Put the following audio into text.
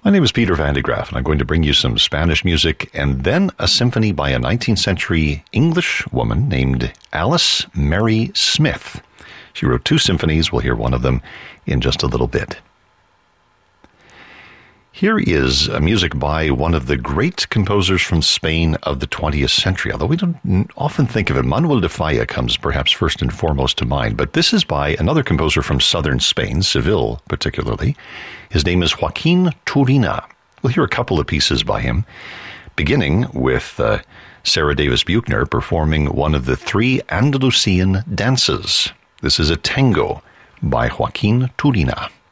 My name is Peter Van de Graaf, and I'm going to bring you some Spanish music and then a symphony by a 19th century English woman named Alice Mary Smith. She wrote 2 symphonies. We'll hear one of them in just a little bit. Here is music by one of the great composers from Spain of the 20th century, although we don't often think of it. Manuel de Falla comes perhaps first and foremost to mind, but this is by another composer from southern Spain, Seville particularly. His name is Joaquin Turina. We'll hear a couple of pieces by him, beginning with Sarah Davis Buchner performing one of the 3 Andalusian dances. This is a tango by Joaquin Turina.